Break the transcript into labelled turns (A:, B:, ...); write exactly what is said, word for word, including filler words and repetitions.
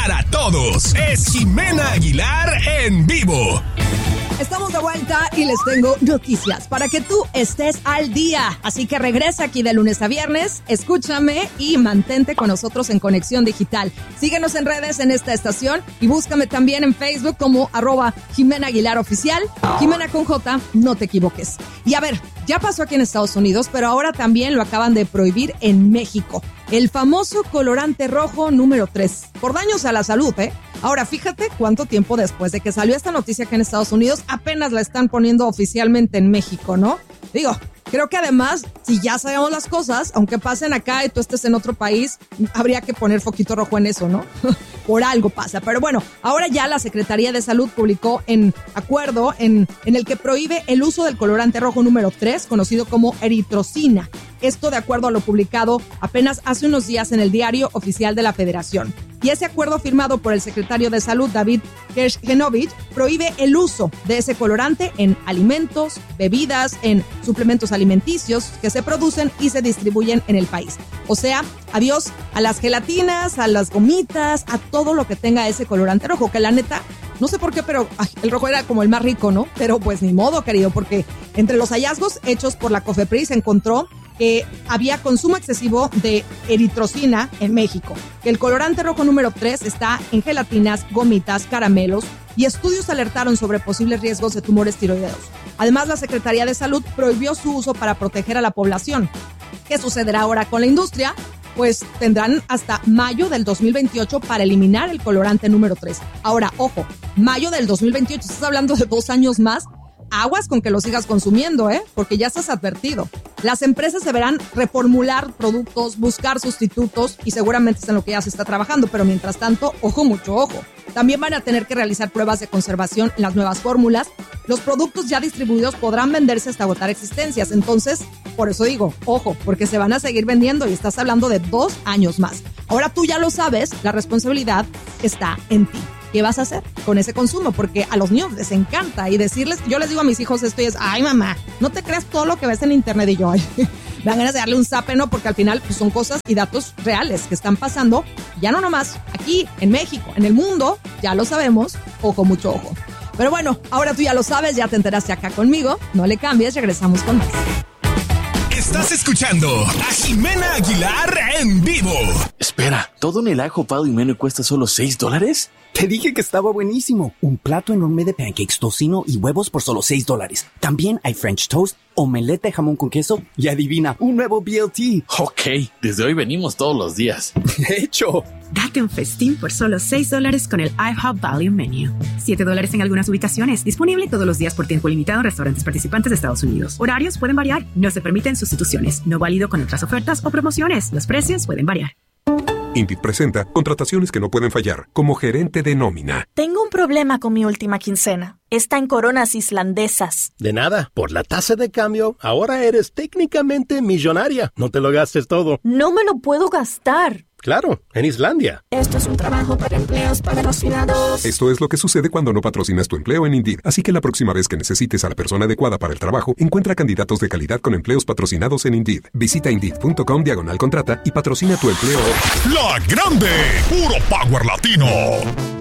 A: para todos. Es Jimena Aguilar en vivo.
B: Estamos de vuelta y les tengo noticias para que tú estés al día. Así que regresa aquí de lunes a viernes, escúchame y mantente con nosotros en Conexión Digital. Síguenos en redes en esta estación y búscame también en Facebook como arroba Jimena Aguilar Oficial. Jimena con J, no te equivoques. Y a ver, ya pasó aquí en Estados Unidos, pero ahora también lo acaban de prohibir en México. El famoso colorante rojo número tres, por daños a la salud, ¿eh? Ahora, fíjate cuánto tiempo después de que salió esta noticia aquí en Estados Unidos, apenas la están poniendo oficialmente en México, ¿no? Digo, creo que además, si ya sabemos las cosas, aunque pasen acá y tú estés en otro país, habría que poner foquito rojo en eso, ¿no? Por algo pasa. Pero bueno, ahora ya la Secretaría de Salud publicó en acuerdo en, en el que prohíbe el uso del colorante rojo número tres, conocido como eritrocina. Esto de acuerdo a lo publicado apenas hace unos días en el Diario Oficial de la Federación. Y ese acuerdo firmado por el secretario de Salud, David Kershgenovich, prohíbe el uso de ese colorante en alimentos, bebidas, en suplementos alimenticios que se producen y se distribuyen en el país. O sea, adiós a las gelatinas, a las gomitas, a todo lo que tenga ese colorante rojo, que la neta, no sé por qué, pero ay, el rojo era como el más rico, ¿no? Pero pues ni modo, querido, porque entre los hallazgos hechos por la COFEPRIS se encontró que había consumo excesivo de eritrocina en México, que el colorante rojo número tres está en gelatinas, gomitas, caramelos, y estudios alertaron sobre posibles riesgos de tumores tiroideos. Además, la Secretaría de Salud prohibió su uso para proteger a la población. ¿Qué sucederá ahora con la industria? Pues tendrán hasta mayo del dos mil veintiocho para eliminar el colorante número tres. Ahora, ojo, mayo del dos mil veintiocho, estás hablando de dos años más. Aguas con que lo sigas consumiendo, ¿eh? Porque ya estás advertido. Las empresas deberán reformular productos, buscar sustitutos y seguramente es en lo que ya se está trabajando, pero mientras tanto, ojo, mucho ojo. También van a tener que realizar pruebas de conservación en las nuevas fórmulas. Los productos ya distribuidos podrán venderse hasta agotar existencias. Entonces, por eso digo, ojo, porque se van a seguir vendiendo y estás hablando de dos años más. Ahora tú ya lo sabes, la responsabilidad está en ti. ¿Qué vas a hacer con ese consumo? Porque a los niños les encanta y decirles, yo les digo a mis hijos esto y es, ay mamá, no te creas todo lo que ves en internet y yo, ay, me dan ganas de darle un zape, ¿no? Porque al final pues, son cosas y datos reales que están pasando, ya no nomás aquí en México, en el mundo, ya lo sabemos, ojo, mucho ojo. Pero bueno, ahora tú ya lo sabes, ya te enteraste acá conmigo, no le cambies, regresamos con más.
A: Estás escuchando a Jimena Aguilar en vivo.
C: Espera, ¿todo en el ajo pado y menú cuesta solo seis dólares?
D: Te dije que estaba buenísimo. Un plato enorme de pancakes, tocino y huevos por solo seis dólares. También hay French toast, omelette de jamón con queso y adivina, un nuevo B L T.
C: Ok, desde hoy venimos todos los días.
D: De hecho.
E: Date un festín por solo seis dólares con el IHOP Value Menu. siete dólares en algunas ubicaciones. Disponible todos los días por tiempo limitado en restaurantes participantes de Estados Unidos. Horarios pueden variar. No se permiten sustituciones. No válido con otras ofertas o promociones. Los precios pueden variar.
F: Indeed presenta contrataciones que no pueden fallar, como gerente de nómina.
G: Tengo un problema con mi última quincena. Está en coronas islandesas.
H: De nada, por la tasa de cambio, ahora eres técnicamente millonaria. No te lo gastes todo.
G: No me lo puedo gastar.
H: Claro, en Islandia.
I: Esto es un trabajo para empleos patrocinados.
F: Esto es lo que sucede cuando no patrocinas tu empleo en Indeed. Así que la próxima vez que necesites a la persona adecuada para el trabajo, encuentra candidatos de calidad con empleos patrocinados en Indeed. Visita Indeed.com diagonal contrata y patrocina tu empleo.
A: La Grande, puro power latino.